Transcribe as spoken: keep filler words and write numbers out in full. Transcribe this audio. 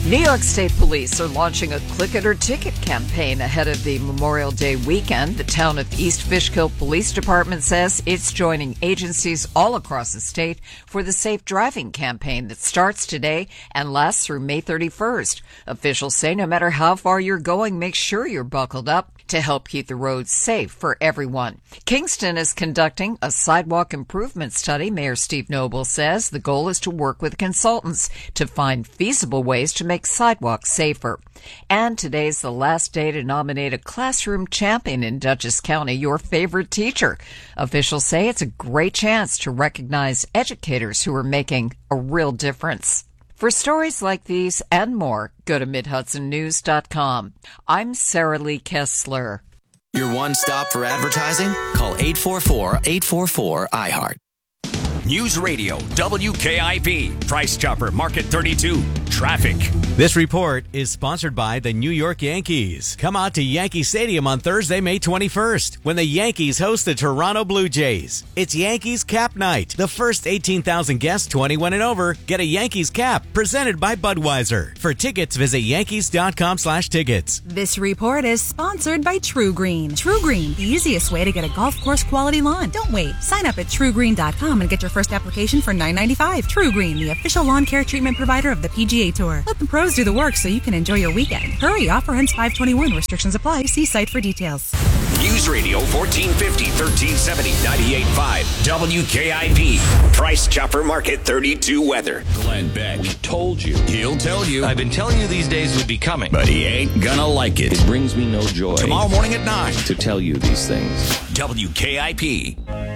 New York State Police are launching a Click It or Ticket campaign ahead of the Memorial Day weekend. The town of East Fishkill Police Department says it's joining agencies all across the state for the Safe Driving campaign that starts today and lasts through May thirty-first. Officials say no matter how far you're going, make sure you're buckled up to help keep the roads safe for everyone. Kingston is conducting a sidewalk improvement study. Mayor Steve Noble says the goal is to work with consultants to find feasible ways to make sidewalks safer. And today's the last day to nominate a classroom champion in Dutchess County, your favorite teacher. Officials say it's a great chance to recognize educators who are making a real difference. For stories like these and more, go to mid hudson news dot com. I'm Sarah Lee Kessler. Your one stop for advertising? Call eight four four, eight four four, I heart. News Radio, W K I P, Price Chopper, Market thirty-two, Traffic. This report is sponsored by the New York Yankees. Come out to Yankee Stadium on Thursday, May twenty-first, when the Yankees host the Toronto Blue Jays. It's Yankees Cap Night. The first eighteen thousand guests twenty-one and over get a Yankees cap presented by Budweiser. For tickets, visit yankees dot com slash tickets. This report is sponsored by True Green. True Green, the easiest way to get a golf course quality lawn. Don't wait. Sign up at true green dot com and get your first application for nine ninety-five. True Green, the official lawn care treatment provider of the P G A Tour. Let the pros do the work so you can enjoy your weekend. Hurry, offer ends five twenty-one. Restrictions apply. See site for details. News Radio fourteen fifty, thirteen seventy, ninety-eight point five, W K I P, Price Chopper, Market thirty-two weather. Glenn Beck. We told you. He'll tell you. I've been telling you these days would be coming. But he ain't gonna like it. It brings me no joy Tomorrow morning at nine. to tell you these things. W K I P.